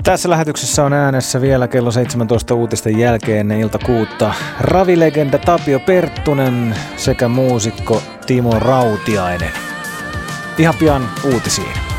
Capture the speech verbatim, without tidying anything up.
Tässä lähetyksessä on äänessä vielä kello seitsemäntoista uutisten jälkeen ennen ilta kuutta ravilegenda Tapio Perttunen sekä muusikko Timo Rautiainen. Ihan pian uutisiin.